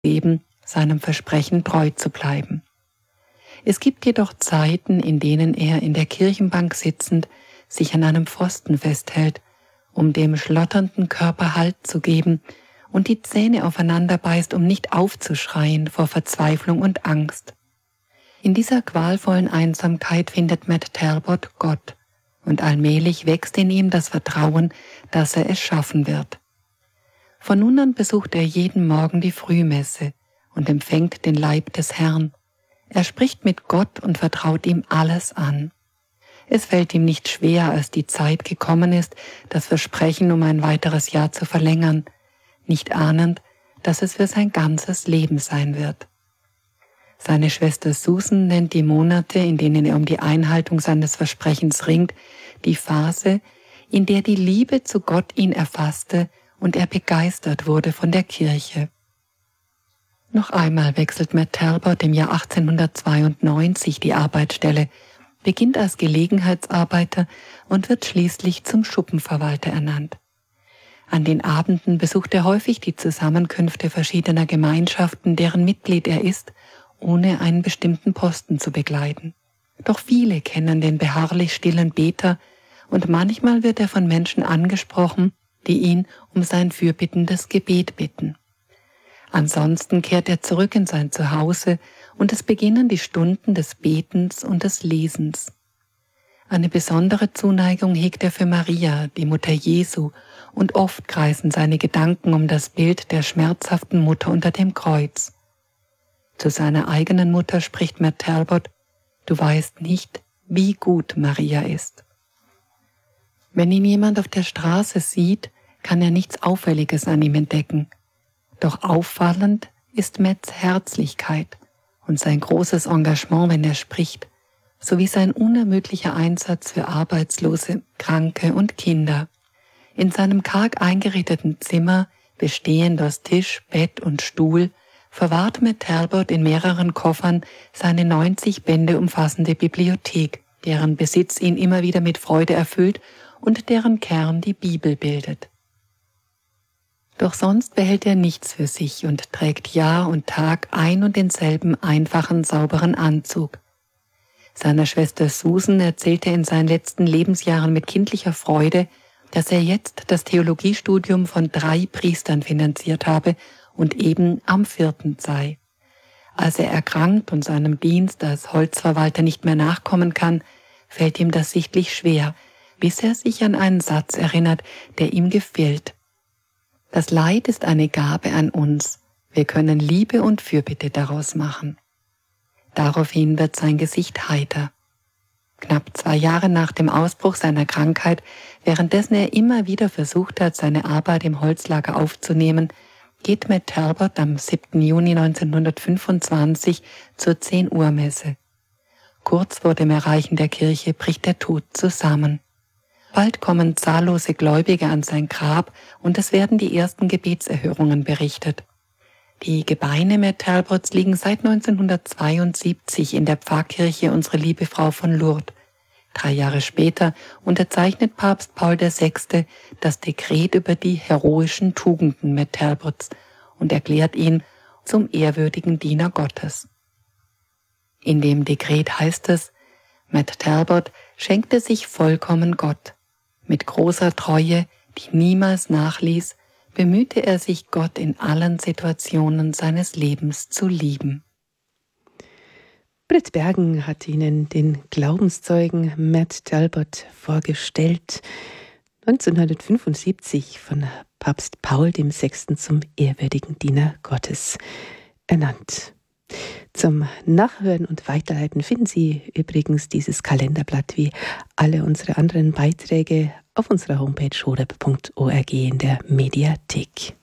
Leben, seinem Versprechen treu zu bleiben. Es gibt jedoch Zeiten, in denen er in der Kirchenbank sitzend sich an einem Pfosten festhält, um dem schlotternden Körper Halt zu geben und die Zähne aufeinander beißt, um nicht aufzuschreien vor Verzweiflung und Angst. In dieser qualvollen Einsamkeit findet Matt Talbot Gott und allmählich wächst in ihm das Vertrauen, dass er es schaffen wird. Von nun an besucht er jeden Morgen die Frühmesse und empfängt den Leib des Herrn. Er spricht mit Gott und vertraut ihm alles an. Es fällt ihm nicht schwer, als die Zeit gekommen ist, das Versprechen um ein weiteres Jahr zu verlängern, nicht ahnend, dass es für sein ganzes Leben sein wird. Seine Schwester Susan nennt die Monate, in denen er um die Einhaltung seines Versprechens ringt, die Phase, in der die Liebe zu Gott ihn erfasste und er begeistert wurde von der Kirche. Noch einmal wechselt Matt Talbot im Jahr 1892 die Arbeitsstelle, beginnt als Gelegenheitsarbeiter und wird schließlich zum Schuppenverwalter ernannt. An den Abenden besucht er häufig die Zusammenkünfte verschiedener Gemeinschaften, deren Mitglied er ist, ohne einen bestimmten Posten zu begleiten. Doch viele kennen den beharrlich stillen Beter und manchmal wird er von Menschen angesprochen, die ihn um sein fürbittendes Gebet bitten. Ansonsten kehrt er zurück in sein Zuhause und es beginnen die Stunden des Betens und des Lesens. Eine besondere Zuneigung hegt er für Maria, die Mutter Jesu, und oft kreisen seine Gedanken um das Bild der schmerzhaften Mutter unter dem Kreuz. Zu seiner eigenen Mutter spricht Matt Talbot: Du weißt nicht, wie gut Maria ist. Wenn ihn jemand auf der Straße sieht, kann er nichts Auffälliges an ihm entdecken. Doch auffallend ist Matts Herzlichkeit und sein großes Engagement, wenn er spricht, sowie sein unermüdlicher Einsatz für Arbeitslose, Kranke und Kinder. In seinem karg eingerichteten Zimmer, bestehend aus Tisch, Bett und Stuhl, verwahrt Matt Talbot in mehreren Koffern seine 90 Bände umfassende Bibliothek, deren Besitz ihn immer wieder mit Freude erfüllt und deren Kern die Bibel bildet. Doch sonst behält er nichts für sich und trägt Jahr und Tag ein und denselben einfachen, sauberen Anzug. Seiner Schwester Susan erzählte er in seinen letzten Lebensjahren mit kindlicher Freude, dass er jetzt das Theologiestudium von 3 Priestern finanziert habe und eben am 4. sei. Als er erkrankt und seinem Dienst als Holzverwalter nicht mehr nachkommen kann, fällt ihm das sichtlich schwer, bis er sich an einen Satz erinnert, der ihm gefällt. Das Leid ist eine Gabe an uns. Wir können Liebe und Fürbitte daraus machen. Daraufhin wird sein Gesicht heiter. Knapp 2 Jahre nach dem Ausbruch seiner Krankheit, währenddessen er immer wieder versucht hat, seine Arbeit im Holzlager aufzunehmen, geht Matt Talbot am 7. Juni 1925 zur 10-Uhr-Messe. Kurz vor dem Erreichen der Kirche bricht der Tod zusammen. Bald kommen zahllose Gläubige an sein Grab und es werden die ersten Gebetserhörungen berichtet. Die Gebeine Matt Talbots liegen seit 1972 in der Pfarrkirche Unsere Liebe Frau von Lourdes. 3 Jahre später unterzeichnet Papst Paul VI. Das Dekret über die heroischen Tugenden Matt Talbots und erklärt ihn zum ehrwürdigen Diener Gottes. In dem Dekret heißt es: Matt Talbot schenkte sich vollkommen Gott. Mit großer Treue, die niemals nachließ, bemühte er sich, Gott in allen Situationen seines Lebens zu lieben. Britt Bergen hat Ihnen den Glaubenszeugen Matt Talbot vorgestellt, 1975 von Papst Paul VI. Zum ehrwürdigen Diener Gottes ernannt. Zum Nachhören und Weiterleiten finden Sie übrigens dieses Kalenderblatt wie alle unsere anderen Beiträge auf unserer Homepage horeb.org in der Mediathek.